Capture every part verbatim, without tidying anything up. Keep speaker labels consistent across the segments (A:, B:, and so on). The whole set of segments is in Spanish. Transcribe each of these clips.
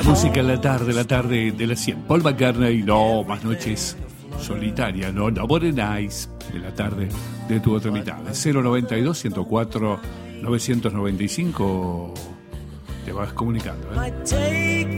A: Música en la tarde, la tarde de las cien. Paul McCartney, no, más noches solitaria, no, no more nights de la tarde de tu otra mitad. cero noventa y dos, ciento cuatro, novecientos noventa y cinco te vas comunicando, ¿eh?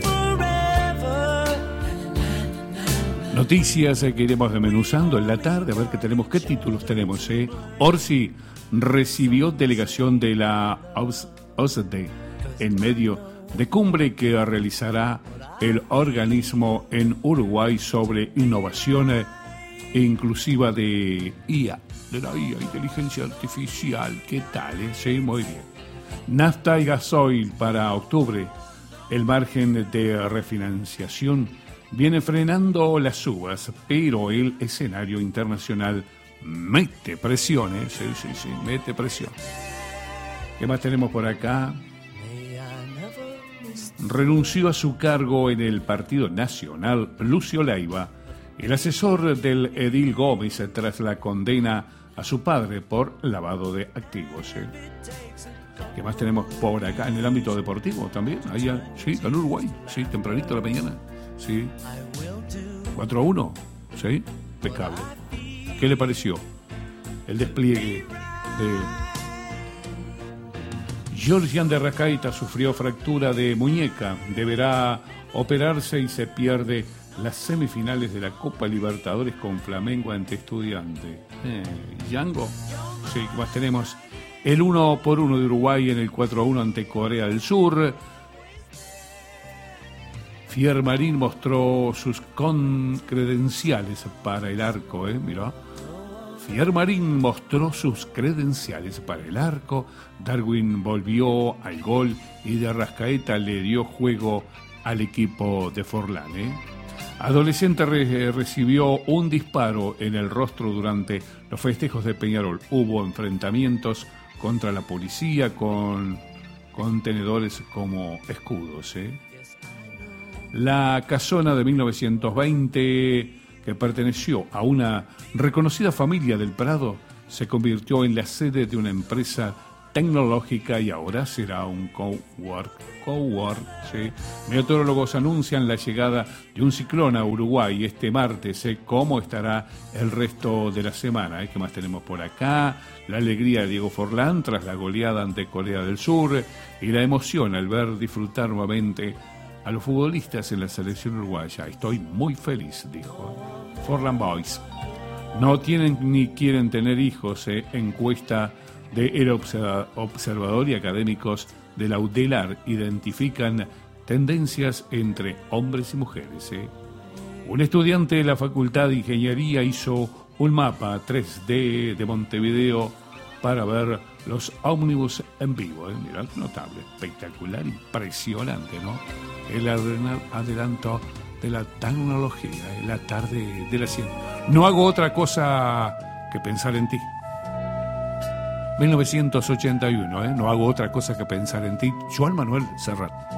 A: Noticias que iremos desmenuzando en la tarde, a ver qué tenemos, qué títulos tenemos, ¿eh? Orsi recibió delegación de la O C D en medio de cumbre que realizará el organismo en Uruguay sobre innovación inclusiva de I A, de la I A, inteligencia artificial. ¿Qué tal? Eh? Sí, muy bien. Nafta y gasoil para octubre. El margen de refinanciación viene frenando las subas, pero el escenario internacional mete presión, ¿eh? Sí, sí, sí, mete presión. ¿Qué más tenemos por acá? Renunció a su cargo en el Partido Nacional Lucio Leiva, el asesor del edil Gómez, tras la condena a su padre por lavado de activos. ¿eh? ¿Qué más tenemos por acá en el ámbito deportivo también? Allá, sí, en Uruguay, sí, tempranito de la mañana, sí. cuatro a uno, sí, impecable. ¿Qué le pareció el despliegue de... Georgian de Arrascaeta sufrió fractura de muñeca, deberá operarse y se pierde las semifinales de la Copa Libertadores con Flamengo ante Estudiantes. Eh, ¿Yango? Sí, ¿qué más tenemos? El uno por uno de Uruguay en el cuatro a uno ante Corea del Sur. Fiermarín mostró sus con credenciales para el arco, ¿eh? Mirá. Fiermarín mostró sus credenciales para el arco, Darwin volvió al gol y de Arrascaeta le dio juego al equipo de Forlán. ¿eh? Adolescente re- recibió un disparo en el rostro durante los festejos de Peñarol. Hubo enfrentamientos contra la policía con contenedores como escudos. ¿eh? La casona de mil novecientos veinte... que perteneció a una reconocida familia del Prado, se convirtió en la sede de una empresa tecnológica y ahora será un cowork. Cowork, ¿sí? Meteorólogos anuncian la llegada de un ciclón a Uruguay este martes. ¿eh? ¿Cómo estará el resto de la semana? ¿eh? ¿Qué más tenemos por acá? La alegría de Diego Forlán tras la goleada ante Corea del Sur y la emoción al ver disfrutar nuevamente a los futbolistas en la selección uruguaya. Estoy muy feliz, dijo Forlán Boys. No tienen ni quieren tener hijos. Eh. Encuesta de El Observador y académicos de la UDELAR identifican tendencias entre hombres y mujeres. Eh. Un estudiante de la Facultad de Ingeniería hizo un mapa tres D de Montevideo para ver los ómnibus en vivo. ¿eh? Mirá, notable, espectacular, impresionante, ¿no? El adelanto de la tecnología en la tarde de la ciencia. No hago otra cosa que pensar en ti. mil novecientos ochenta y uno, ¿eh? No hago otra cosa que pensar en ti. Joan Manuel Serrat.